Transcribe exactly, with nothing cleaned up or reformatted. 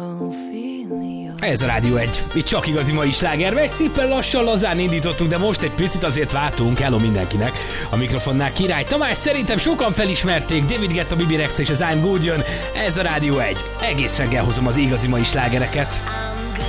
Ez a Rádió egy. Itt csak igazi mai sláger. Egy szépen lassan, lazán indítottunk, de most egy picit azért váltunk. Hello mindenkinek. A mikrofonnál Király Tamás. Szerintem sokan felismerték. David Guetta, Bibi Rexha és az I'm Good jön. Ez a Rádió egy. Egész reggel hozom az igazi mai slágereket.